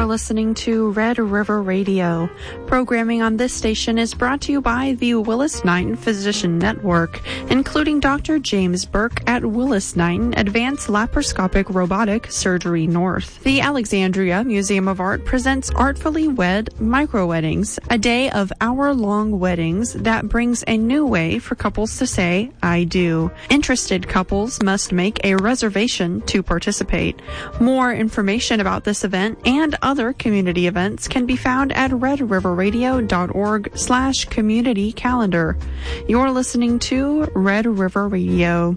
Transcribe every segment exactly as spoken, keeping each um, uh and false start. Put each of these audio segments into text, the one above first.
listening to Red River Radio. Programming on this station is brought to you by the Willis-Knighton Physician Network, including Doctor James Burke at Willis-Knighton Advanced Laparoscopic Robotic Surgery North. The Alexandria Museum of Art presents Artfully Wed Micro-Weddings, a day of hour-long weddings that brings a new way for couples to say, I do. Interested couples must make a reservation to participate. More information about this event and other community events can be found at redriverradio.org slash community calendar. You're listening to Red River Radio.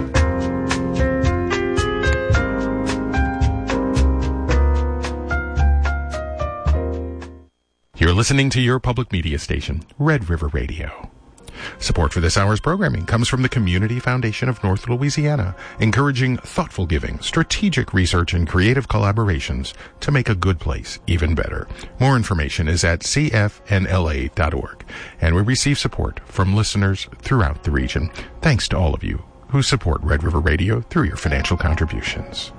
You're listening to your public media station, Red River Radio. Support for this hour's programming comes from the Community Foundation of North Louisiana, encouraging thoughtful giving, strategic research, and creative collaborations to make a good place even better. More information is at c f n l a dot org, and we receive support from listeners throughout the region. Thanks to all of you who support Red River Radio through your financial contributions.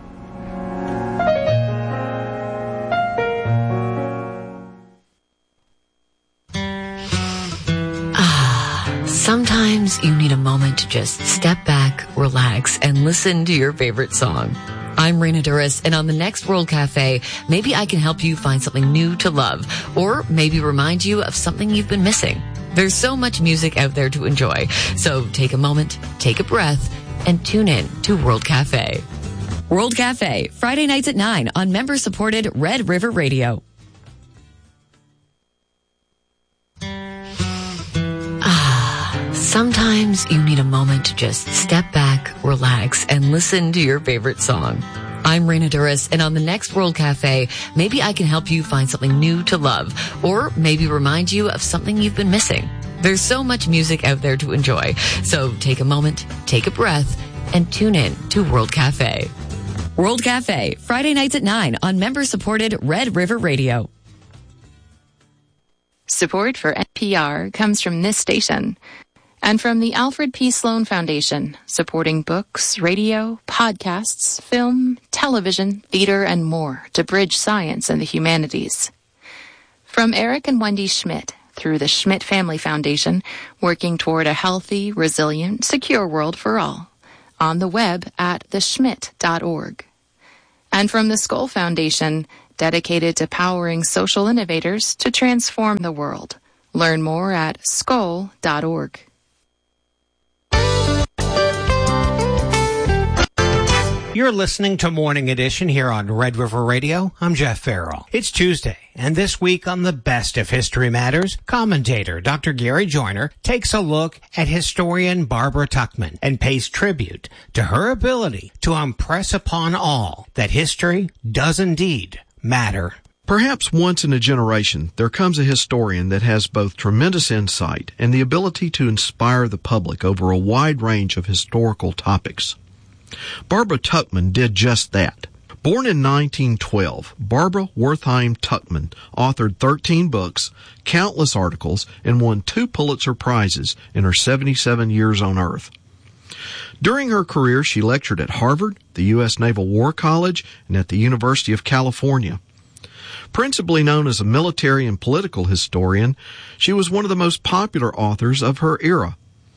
Sometimes you need a moment to just step back, relax, and listen to your favorite song. I'm Raina Duras, and on the next World Cafe, maybe I can help you find something new to love, or maybe remind you of something you've been missing. There's so much music out there to enjoy, so take a moment, take a breath, and tune in to World Cafe. World Cafe, Friday nights at nine on member-supported Red River Radio. Sometimes you need a moment to just step back, relax, and listen to your favorite song. I'm Raina Duras, and on the next World Cafe, maybe I can help you find something new to love, or maybe remind you of something you've been missing. There's so much music out there to enjoy, so take a moment, take a breath, and tune in to World Cafe. World Cafe, Friday nights at nine on member-supported Red River Radio. Support for N P R comes from this station and from the Alfred P. Sloan Foundation, supporting books, radio, podcasts, film, television, theater, and more to bridge science and the humanities. From Eric and Wendy Schmidt, through the Schmidt Family Foundation, working toward a healthy, resilient, secure world for all, on the web at the schmidt dot org. And from the Skoll Foundation, dedicated to powering social innovators to transform the world. Learn more at skoll dot org. You're listening to Morning Edition here on Red River Radio. I'm Jeff Farrell. It's Tuesday, and this week on the Best of History Matters, commentator Doctor Gary Joyner takes a look at historian Barbara Tuchman and pays tribute to her ability to impress upon all that history does indeed matter. Perhaps once in a generation, there comes a historian that has both tremendous insight and the ability to inspire the public over a wide range of historical topics. Barbara Tuchman did just that. Born in nineteen twelve, Barbara Wertheim Tuchman authored thirteen books, countless articles, and won two Pulitzer Prizes in her seventy-seven years on Earth. During her career, she lectured at Harvard, the U S Naval War College, and at the University of California. Principally known as a military and political historian, she was one of the most popular authors of her era.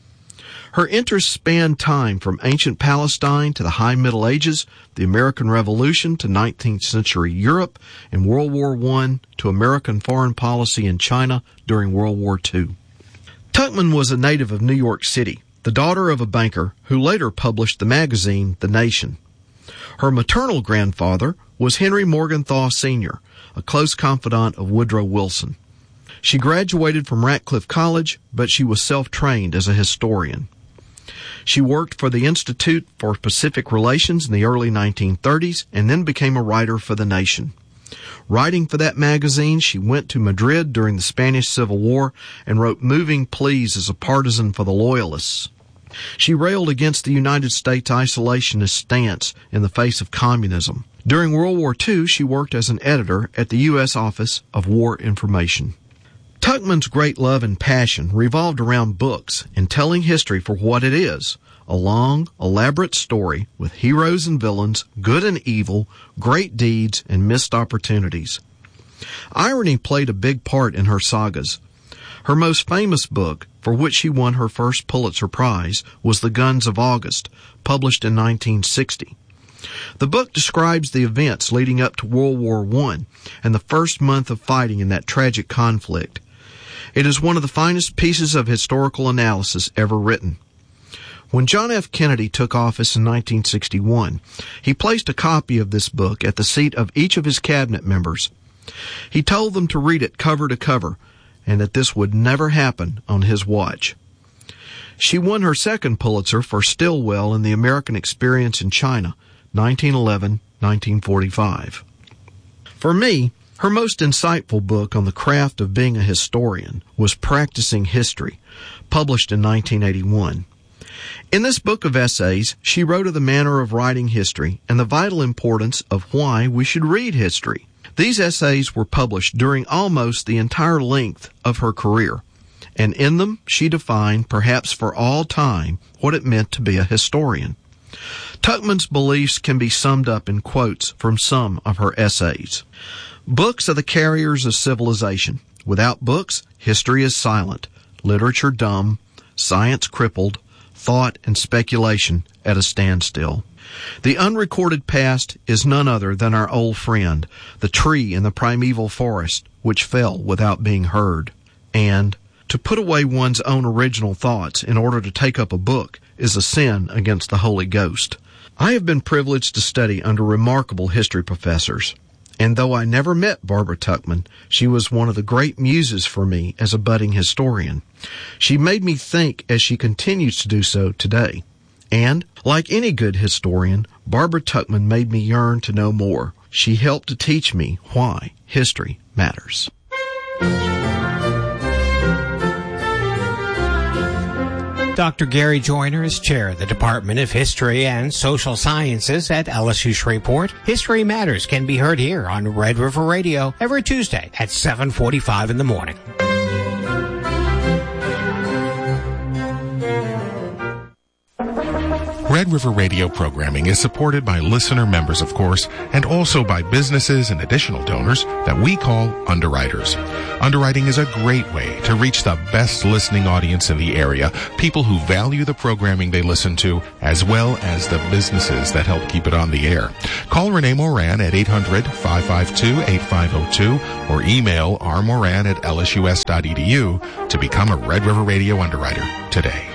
Her interests spanned time from ancient Palestine to the High Middle Ages, the American Revolution to nineteenth century Europe, and World War One to American foreign policy in China during World War Two. Tuchman was a native of New York City, the daughter of a banker who later published the magazine The Nation. Her maternal grandfather was Henry Morgenthau Senior, a close confidant of Woodrow Wilson. She graduated from Ratcliffe College, but she was self-trained as a historian. She worked for the Institute for Pacific Relations in the early nineteen thirties and then became a writer for The Nation. Writing for that magazine, she went to Madrid during the Spanish Civil War and wrote moving pleas as a partisan for the Loyalists. She railed against the United States isolationist stance in the face of communism. During World War Two, she worked as an editor at the U S Office of War Information. Tuchman's great love and passion revolved around books and telling history for what it is, a long, elaborate story with heroes and villains, good and evil, great deeds, and missed opportunities. Irony played a big part in her sagas. Her most famous book, for which she won her first Pulitzer Prize, was The Guns of August, published in nineteen sixty. The book describes the events leading up to World War One and the first month of fighting in that tragic conflict. It is one of the finest pieces of historical analysis ever written. When John F. Kennedy took office in nineteen sixty-one, he placed a copy of this book at the seat of each of his cabinet members. He told them to read it cover to cover, and that this would never happen on his watch. She won her second Pulitzer for Stilwell in The American Experience in China, nineteen eleven to nineteen forty-five. For me, her most insightful book on the craft of being a historian was Practicing History, published in nineteen eighty-one. In this book of essays, she wrote of the manner of writing history and the vital importance of why we should read history. These essays were published during almost the entire length of her career, and in them she defined, perhaps for all time, what it meant to be a historian. Tuckman's beliefs can be summed up in quotes from some of her essays. Books are the carriers of civilization. Without books, history is silent, literature dumb, science crippled, thought and speculation at a standstill. The unrecorded past is none other than our old friend, the tree in the primeval forest, which fell without being heard. And to put away one's own original thoughts in order to take up a book is a sin against the Holy Ghost. I have been privileged to study under remarkable history professors, and though I never met Barbara Tuckman, she was one of the great muses for me as a budding historian. She made me think as she continues to do so today. And, like any good historian, Barbara Tuckman made me yearn to know more. She helped to teach me why history matters. Doctor Gary Joyner is chair of the Department of History and Social Sciences at L S U Shreveport. History Matters can be heard here on Red River Radio every Tuesday at seven forty-five in the morning. Red River Radio programming is supported by listener members, of course, and also by businesses and additional donors that we call underwriters. Underwriting is a great way to reach the best listening audience in the area, people who value the programming they listen to, as well as the businesses that help keep it on the air. Call Renee Moran at eight hundred, five five two, eight five zero two or email r moran at l s u s dot e d u to become a Red River Radio underwriter today.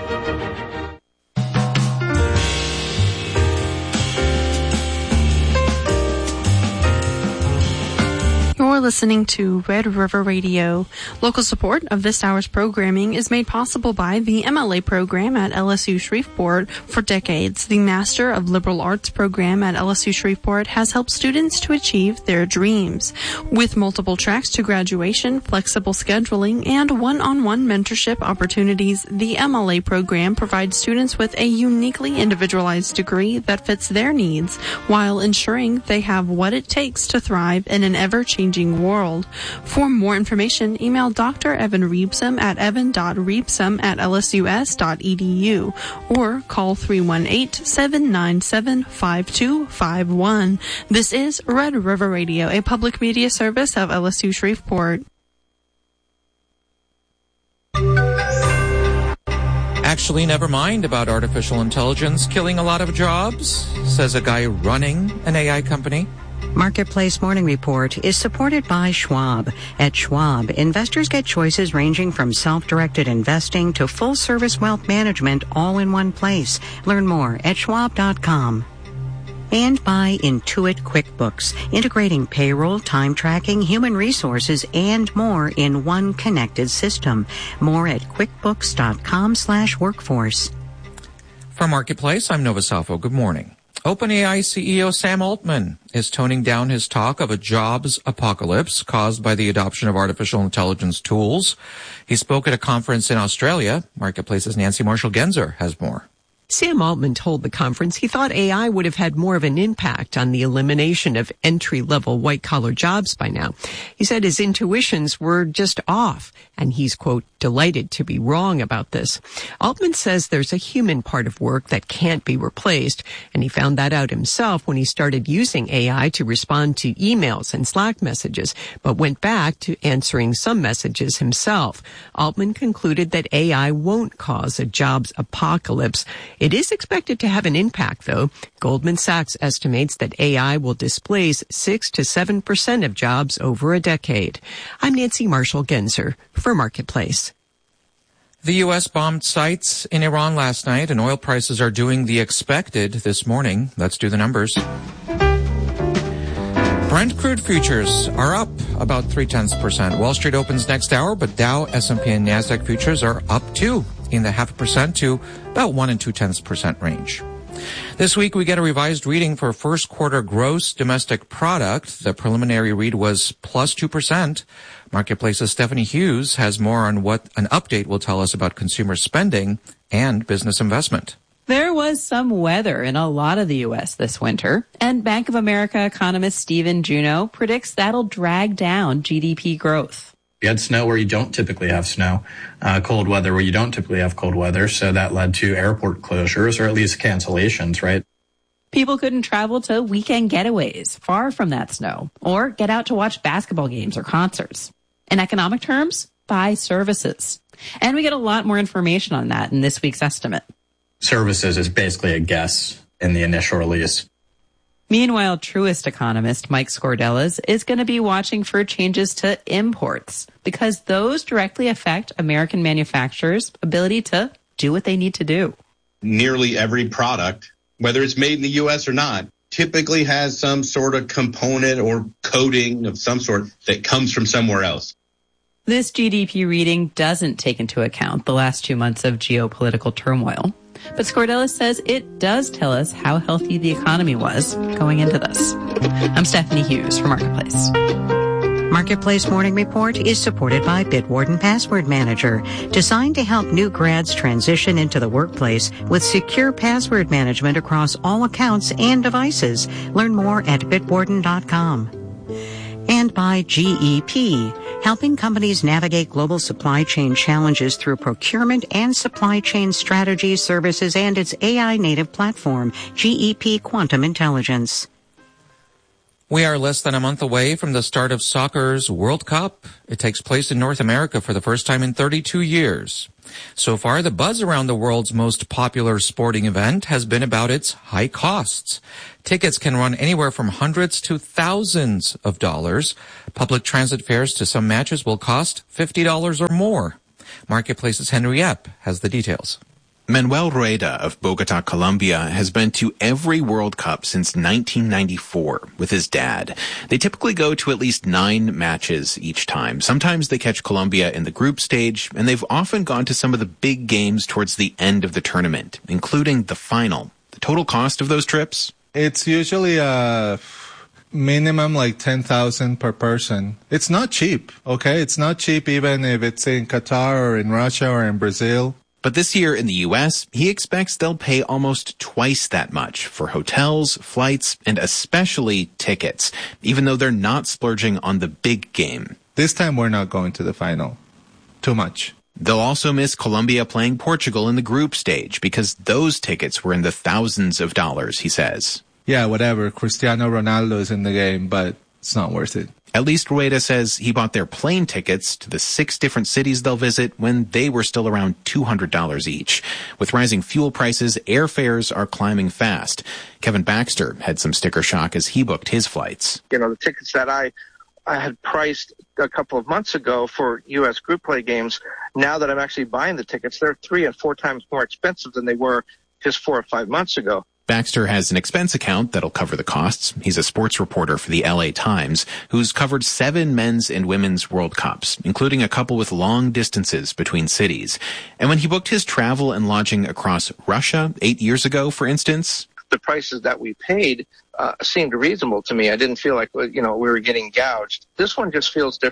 You're listening to Red River Radio. Local support of this hour's programming is made possible by the M L A program at L S U Shreveport. For decades, the Master of Liberal Arts program at L S U Shreveport has helped students to achieve their dreams. With multiple tracks to graduation, flexible scheduling, and one-on-one mentorship opportunities, the M L A program provides students with a uniquely individualized degree that fits their needs, while ensuring they have what it takes to thrive in an ever-changing world. For more information, email Doctor Evan Reebsam at evan dot reebsam at l s u s dot e d u or call three one eight, seven nine seven, five two five one. This is Red River Radio, a public media service of L S U Shreveport. Actually, never mind about artificial intelligence killing a lot of jobs, says a guy running an A I company. Marketplace Morning Report is supported by Schwab. At Schwab, investors get choices ranging from self-directed investing to full-service wealth management all in one place. Learn more at schwab dot com. And by Intuit QuickBooks, integrating payroll, time tracking, human resources, and more in one connected system. More at quickbooks dot com slash workforce. From Marketplace, I'm Nova Salfo. Good morning. OpenAI C E O Sam Altman is toning down his talk of a jobs apocalypse caused by the adoption of artificial intelligence tools. He spoke at a conference in Australia. Marketplace's Nancy Marshall-Genzer has more. Sam Altman told the conference he thought A I would have had more of an impact on the elimination of entry-level white-collar jobs by now. He said his intuitions were just off, and he's, quote, delighted to be wrong about this. Altman says there's a human part of work that can't be replaced, and he found that out himself when he started using A I to respond to emails and Slack messages, but went back to answering some messages himself. Altman concluded that A I won't cause a jobs apocalypse. It is expected to have an impact, though. Goldman Sachs estimates that A I will displace six to seven percent of jobs over a decade. I'm Nancy Marshall-Genzer for Marketplace. The U S bombed sites in Iran last night, and oil prices are doing the expected this morning. Let's do the numbers. Brent crude futures are up about three-tenths percent. Wall Street opens next hour, but Dow, S and P, and NASDAQ futures are up too, in the half a percent to about one and two-tenths percent range. This week, we get a revised reading for first quarter gross domestic product. The preliminary read was plus two percent. Marketplace's Stephanie Hughes has more on what an update will tell us about consumer spending and business investment. There was some weather in a lot of the U S this winter, and Bank of America economist Stephen Juneau predicts that'll drag down G D P growth. You had snow where you don't typically have snow, uh, cold weather where you don't typically have cold weather, so that led to airport closures or at least cancellations, right? People couldn't travel to weekend getaways far from that snow or get out to watch basketball games or concerts. In economic terms, buy services. And we get a lot more information on that in this week's estimate. Services is basically a guess in the initial release. Meanwhile, Truist economist Mike Scordellas is going to be watching for changes to imports because those directly affect American manufacturers' ability to do what they need to do. Nearly every product, whether it's made in the U S or not, typically has some sort of component or coating of some sort that comes from somewhere else. This G D P reading doesn't take into account the last two months of geopolitical turmoil. But Scordellas says it does tell us how healthy the economy was going into this. I'm Stephanie Hughes for Marketplace. Marketplace Morning Report is supported by Bitwarden Password Manager, designed to help new grads transition into the workplace with secure password management across all accounts and devices. Learn more at bitwarden dot com. And by G E P, helping companies navigate global supply chain challenges through procurement and supply chain strategies, services, and its A I-native platform, G E P Quantum Intelligence. We are less than a month away from the start of soccer's World Cup. It takes place in North America for the first time in thirty-two years. So far, the buzz around the world's most popular sporting event has been about its high costs. Tickets can run anywhere from hundreds to thousands of dollars. Public transit fares to some matches will cost fifty dollars or more. Marketplace's Henry Epp has the details. Manuel Rueda of Bogota, Colombia, has been to every World Cup since nineteen ninety-four with his dad. They typically go to at least nine matches each time. Sometimes they catch Colombia in the group stage, and they've often gone to some of the big games towards the end of the tournament, including the final. The total cost of those trips? It's usually a minimum like ten thousand per person. It's not cheap, okay? It's not cheap even if it's in Qatar or in Russia or in Brazil. But this year in the U S, he expects they'll pay almost twice that much for hotels, flights, and especially tickets, even though they're not splurging on the big game. This time we're not going to the final. Too much. They'll also miss Colombia playing Portugal in the group stage because those tickets were in the thousands of dollars, he says. Yeah, whatever. Cristiano Ronaldo is in the game, but it's not worth it. At least Rueda says he bought their plane tickets to the six different cities they'll visit when they were still around two hundred dollars each. With rising fuel prices, airfares are climbing fast. Kevin Baxter had some sticker shock as he booked his flights. You know, the tickets that I, I had priced a couple of months ago for U S group play games, now that I'm actually buying the tickets, they're three and four times more expensive than they were just four or five months ago. Baxter has an expense account that'll cover the costs. He's a sports reporter for the L A Times, who's covered seven men's and women's World Cups, including a couple with long distances between cities. And when he booked his travel and lodging across Russia eight years ago, for instance, the prices that we paid uh, seemed reasonable to me. I didn't feel like, you know, we were getting gouged. This one just feels different.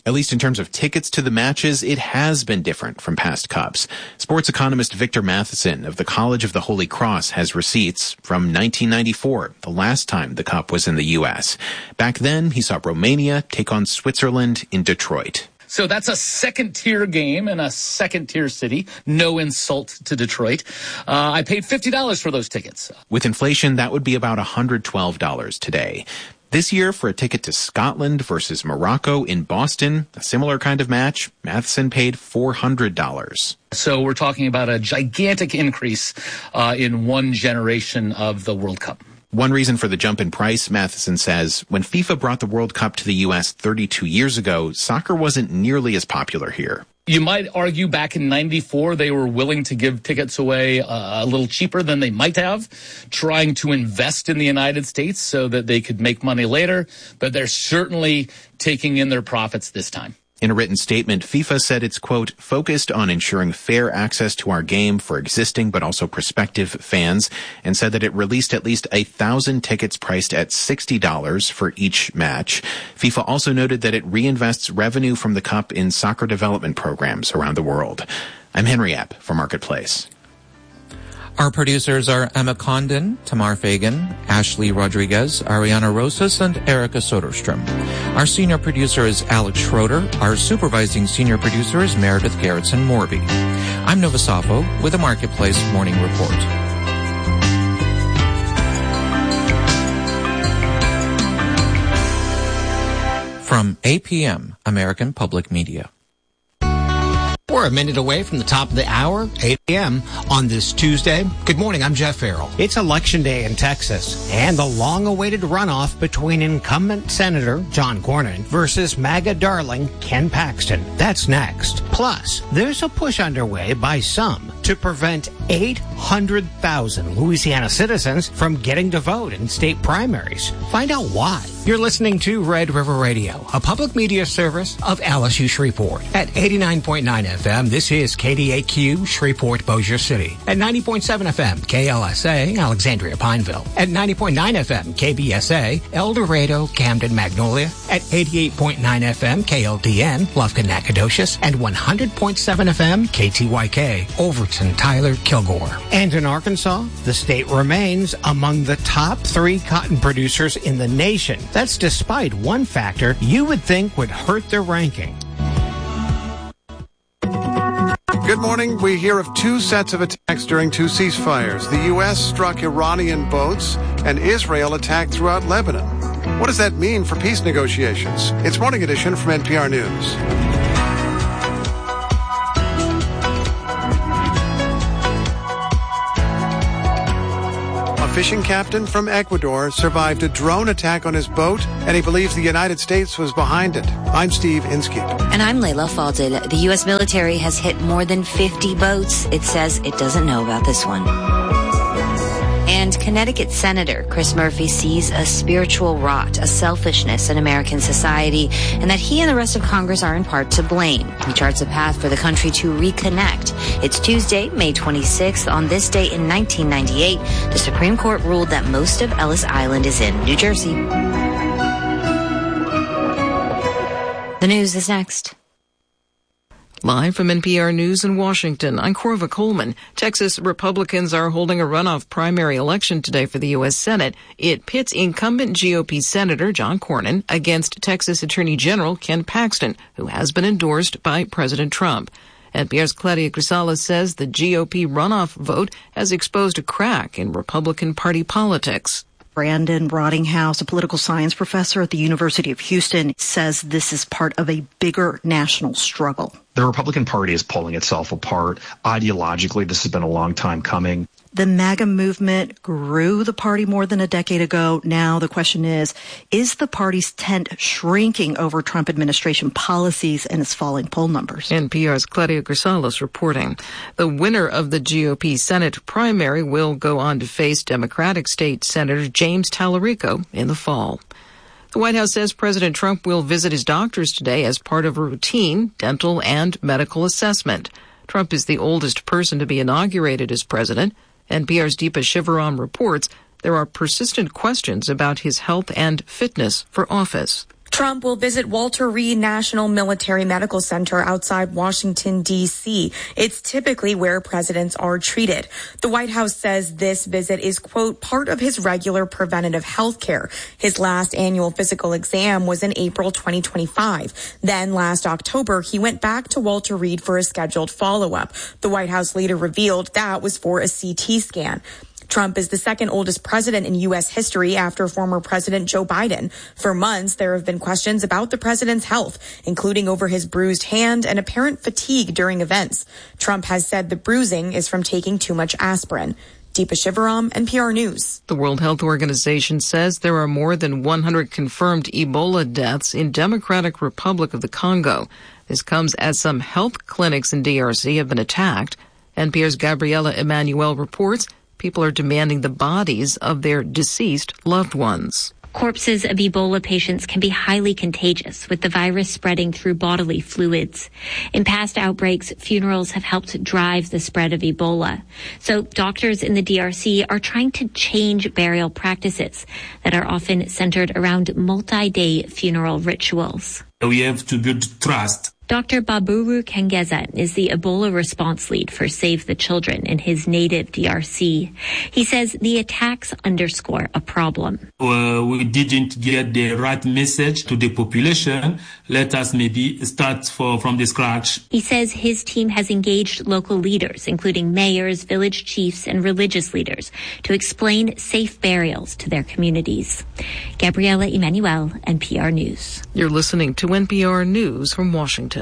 At least in terms of tickets to the matches, it has been different from past cups. Sports economist Victor Matheson of the College of the Holy Cross has receipts from nineteen ninety-four, the last time the cup was in the U S. Back then, he saw Romania take on Switzerland in Detroit. So that's a second-tier game in a second-tier city. No insult to Detroit. Uh, I paid fifty dollars for those tickets. With inflation, that would be about one hundred twelve dollars today. This year, for a ticket to Scotland versus Morocco in Boston, a similar kind of match, Matheson paid four hundred dollars. So we're talking about a gigantic increase uh, in one generation of the World Cup. One reason for the jump in price, Matheson says, when FIFA brought the World Cup to the U S thirty-two years ago, soccer wasn't nearly as popular here. You might argue back in ninety-four, they were willing to give tickets away uh, a little cheaper than they might have, trying to invest in the United States so that they could make money later. But they're certainly taking in their profits this time. In a written statement, FIFA said it's, quote, focused on ensuring fair access to our game for existing but also prospective fans, and said that it released at least a thousand tickets priced at sixty dollars for each match. FIFA also noted that it reinvests revenue from the Cup in soccer development programs around the world. I'm Henry Epp for Marketplace. Our producers are Emma Condon, Tamar Fagan, Ashley Rodriguez, Ariana Rosas, and Erica Soderstrom. Our senior producer is Alex Schroeder. Our supervising senior producer is Meredith Gerritsen-Morby. I'm Nova Safo with the Marketplace Morning Report. From A P M, American Public Media. We're a minute away from the top of the hour, eight a.m. on this Tuesday. Good morning, I'm Jeff Farrell. It's Election Day in Texas, and the long-awaited runoff between incumbent Senator John Cornyn versus MAGA darling Ken Paxton. That's next. Plus, there's a push underway by some to prevent eight hundred thousand Louisiana citizens from getting to vote in state primaries. Find out why. You're listening to Red River Radio, a public media service of L S U Shreveport. At eighty-nine point nine F M, this is K D A Q, Shreveport, Bossier City. At ninety point seven F M, K L S A, Alexandria, Pineville. At ninety point nine F M, K B S A, El Dorado, Camden, Magnolia. At eighty-eight point nine F M, K L D N, Lufkin, Nacogdoches. And one hundred point seven F M, K T Y K, Overton, Tyler, Kilgore. And in Arkansas, the state remains among the top three cotton producers in the nation. That's despite one factor you would think would hurt their ranking. Good morning. We hear of two sets of attacks during two ceasefires. The U S struck Iranian boats and Israel attacked throughout Lebanon. What does that mean for peace negotiations? It's Morning Edition from N P R News. A fishing captain from Ecuador survived a drone attack on his boat, and he believes the United States was behind it. I'm Steve Inskeep. And I'm Layla Faldil. The U S military has hit more than fifty boats. It says it doesn't know about this one. And Connecticut Senator Chris Murphy sees a spiritual rot, a selfishness in American society, and that he and the rest of Congress are in part to blame. He charts a path for the country to reconnect. It's Tuesday, May twenty-sixth. On this day in nineteen ninety-eight, the Supreme Court ruled that most of Ellis Island is in New Jersey. The news is next. Live from N P R News in Washington, I'm Corva Coleman. Texas Republicans are holding a runoff primary election today for the U S Senate. It pits incumbent G O P Senator John Cornyn against Texas Attorney General Ken Paxton, who has been endorsed by President Trump. N P R's Claudia Grisales says the G O P runoff vote has exposed a crack in Republican Party politics. Brandon Rottinghouse, a political science professor at the University of Houston, says this is part of a bigger national struggle. The Republican Party is pulling itself apart. Ideologically, this has been a long time coming. The MAGA movement grew the party more than a decade ago. Now the question is, is the party's tent shrinking over Trump administration policies and its falling poll numbers? N P R's Claudia Grisales reporting. The winner of the G O P Senate primary will go on to face Democratic State Senator James Tallarico in the fall. The White House says President Trump will visit his doctors today as part of a routine dental and medical assessment. Trump is the oldest person to be inaugurated as president. N P R's Deepa Shivaram reports there are persistent questions about his health and fitness for office. Trump will visit Walter Reed National Military Medical Center outside Washington, D C. It's typically where presidents are treated. The White House says this visit is, quote, part of his regular preventative health care. His last annual physical exam was in April twenty twenty-five. Then last October, he went back to Walter Reed for a scheduled follow-up. The White House later revealed that was for a C T scan. Trump is the second oldest president in U S history after former President Joe Biden. For months, there have been questions about the president's health, including over his bruised hand and apparent fatigue during events. Trump has said the bruising is from taking too much aspirin. Deepa Shivaram, N P R News. The World Health Organization says there are more than one hundred confirmed Ebola deaths in Democratic Republic of the Congo. This comes as some health clinics in D R C have been attacked. N P R's Gabriela Emanuel reports people are demanding the bodies of their deceased loved ones. Corpses of Ebola patients can be highly contagious, with the virus spreading through bodily fluids. In past outbreaks, funerals have helped drive the spread of Ebola. So doctors in the D R C are trying to change burial practices that are often centered around multi-day funeral rituals. We have to build trust. Doctor Baburu Kengeza is the Ebola response lead for Save the Children in his native D R C. He says the attacks underscore a problem. Uh, we didn't get the right message to the population. Let us maybe start for, from the scratch. He says his team has engaged local leaders, including mayors, village chiefs, and religious leaders, to explain safe burials to their communities. Gabriela Emanuel, N P R News. You're listening to N P R News from Washington.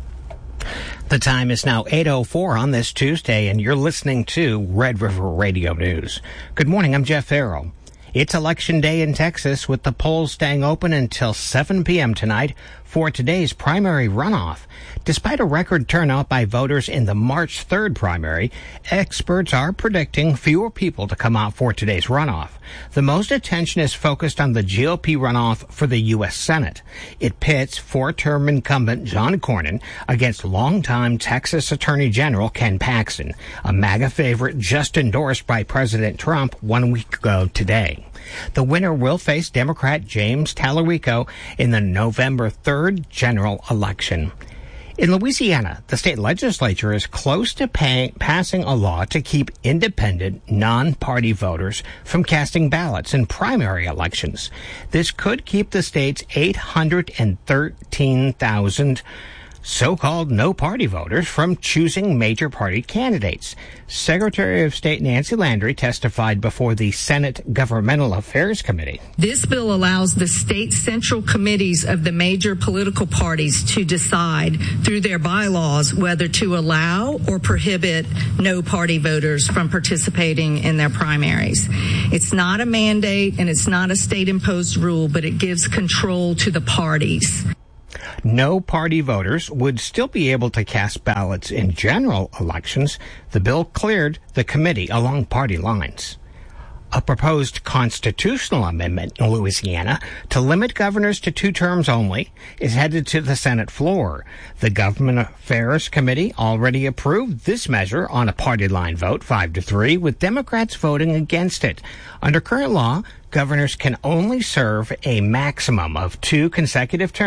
The time is now eight oh four on this Tuesday, and you're listening to Red River Radio News. Good morning, I'm Jeff Farrell. It's Election Day in Texas, with the polls staying open until seven p.m. tonight for today's primary runoff. Despite a record turnout by voters in the March third primary, experts are predicting fewer people to come out for today's runoff. The most attention is focused on the G O P runoff for the U S Senate. It pits four-term incumbent John Cornyn against longtime Texas Attorney General Ken Paxton, a MAGA favorite just endorsed by President Trump one week ago today. The winner will face Democrat James Talarico in the November third general election. In Louisiana, the state legislature is close to pay, passing a law to keep independent, non-party voters from casting ballots in primary elections. This could keep the state's eight hundred thirteen thousand so-called no-party voters from choosing major party candidates. Secretary of State Nancy Landry testified before the Senate Governmental Affairs Committee. This bill allows the state central committees of the major political parties to decide through their bylaws whether to allow or prohibit no-party voters from participating in their primaries. It's not a mandate and it's not a state-imposed rule, but it gives control to the parties. No party voters would still be able to cast ballots in general elections. The bill cleared the committee along party lines. A proposed constitutional amendment in Louisiana to limit governors to two terms only is headed to the Senate floor. The Government Affairs Committee already approved this measure on a party line vote, five to three, with Democrats voting against it. Under current law, governors can only serve a maximum of two consecutive terms